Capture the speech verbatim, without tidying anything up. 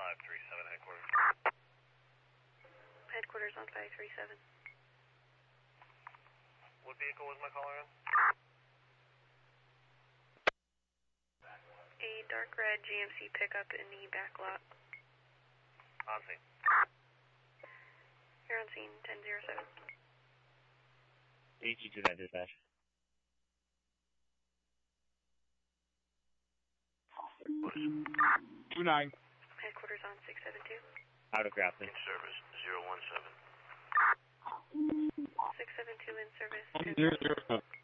five three seven headquarters. Headquarters on five three seven. What vehicle was my caller in? A dark red G M C pickup in the back lot. On scene. You're on scene, ten zero seven. H two nine dispatch. Two nine. Headquarters on six seven two. Out of Grafton. In service, zero one seven. six seven two in service. Zero zero seven.